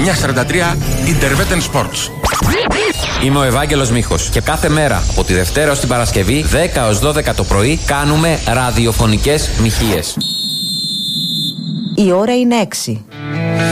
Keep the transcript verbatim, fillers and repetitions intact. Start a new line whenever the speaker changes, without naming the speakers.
εννιά σαράντα τρία Interveten Sports.
Είμαι ο Ευάγγελος Μίχος και κάθε μέρα από τη Δευτέρα ως την Παρασκευή δέκα έως δώδεκα το πρωί κάνουμε ραδιοφωνικές μοιχείες.
Η ώρα είναι έξι.